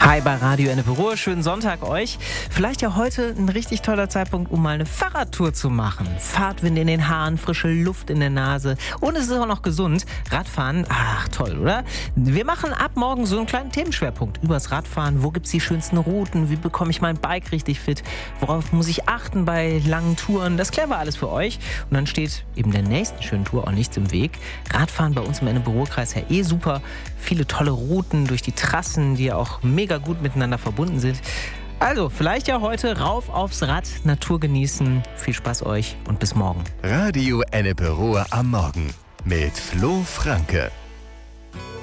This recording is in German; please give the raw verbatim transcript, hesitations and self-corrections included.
Hi bei Radio Ennepe-Ruhr, schönen Sonntag euch. Vielleicht ja heute ein richtig toller Zeitpunkt, um mal eine Fahrradtour zu machen. Fahrtwind in den Haaren, frische Luft in der Nase und es ist auch noch gesund. Radfahren, ach toll, oder? Wir machen ab morgen so einen kleinen Themenschwerpunkt übers Radfahren. Wo gibt's die schönsten Routen? Wie bekomme ich mein Bike richtig fit? Worauf muss ich achten bei langen Touren? Das klären wir alles für euch. Und dann steht eben der nächsten schönen Tour auch nichts im Weg. Radfahren bei uns im Ennepe-Ruhr-Kreis ja eh super. Viele tolle Routen durch die Trassen, die ja auch mega gut miteinander verbunden sind. Also, vielleicht ja heute rauf aufs Rad, Natur genießen. Viel Spaß euch und bis morgen. Radio Ennepe-Ruhr am Morgen mit Flo Franke.